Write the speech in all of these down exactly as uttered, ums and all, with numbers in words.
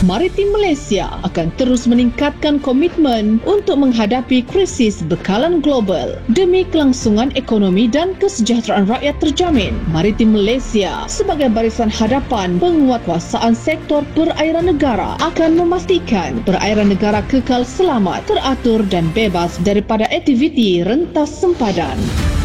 Maritim Malaysia akan terus meningkatkan komitmen untuk menghadapi krisis bekalan global demi kelangsungan ekonomi dan kesejahteraan rakyat terjamin. Maritim Malaysia sebagai barisan hadapan penguatkuasaan sektor perairan negara akan memastikan perairan negara kekal selamat, teratur dan bebas daripada aktiviti rentas sempadan.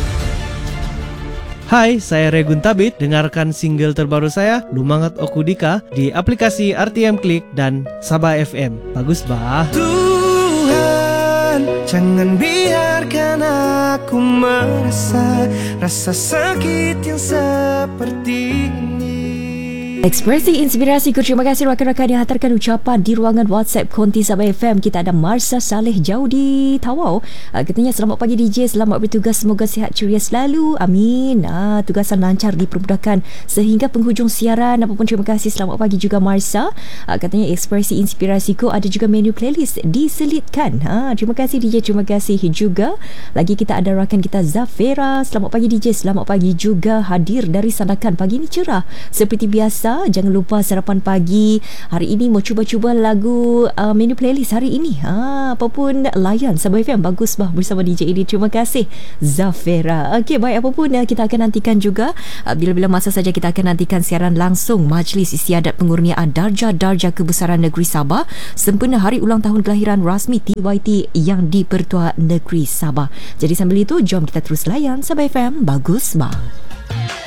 Hai, saya Regun Tabit. Dengarkan single terbaru saya, Lumangat Okudika, di aplikasi R T M Klik dan Sabah F M. Bagus bah. Tuhan, jangan biarkan aku merasa rasa sakit yang seperti ini. Ekspresi inspirasiku. Terima kasih rakan-rakan yang hantarkan ucapan di ruangan WhatsApp Konti Sabah F M. Kita ada Marsha Saleh jauh di Tawau. Uh, katanya selamat pagi D J, selamat bertugas, semoga sihat ceria selalu. Amin. Uh, tugasan lancar dipermudahkan sehingga penghujung siaran. Apapun terima kasih, selamat pagi juga Marsha. Uh, katanya ekspresi inspirasiku ada juga menu playlist diselitkan. Uh, terima kasih D J, terima kasih juga. Lagi kita ada rakan kita Zafera. Selamat pagi D J, selamat pagi juga, hadir dari Sandakan. Pagi ni cerah seperti biasa. Jangan lupa sarapan pagi. Hari ini mau cuba-cuba lagu uh, menu playlist hari ini. Ha, apapun layan Sabah F M. Bagus bah bersama D J ini. Terima kasih Zafera. Okey, baik, apapun uh, kita akan nantikan juga uh, bila-bila masa saja kita akan nantikan siaran langsung Majlis Istiadat Pengurniaan Darjah-Darjah Kebesaran Negeri Sabah sempena hari ulang tahun kelahiran rasmi T Y T yang di-Pertua Negeri Sabah. Jadi sambil itu jom kita terus layan Sabah F M. Bagus bah.